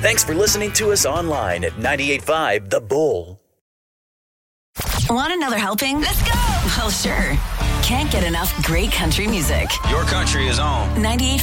Thanks for listening to us online at 98.5 The Bull. Want another helping? Let's go! Well, sure. Can't get enough great country music. Your country is on. 98.5